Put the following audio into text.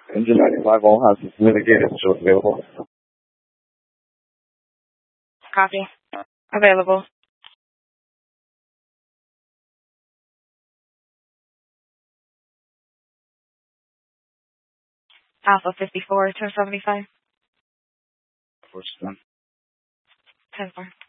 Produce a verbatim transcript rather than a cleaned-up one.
Engine ninety-five all has its mitigated show available. Copy. Available. Alpha fifty-four, turn seventy-five. First one. ten four.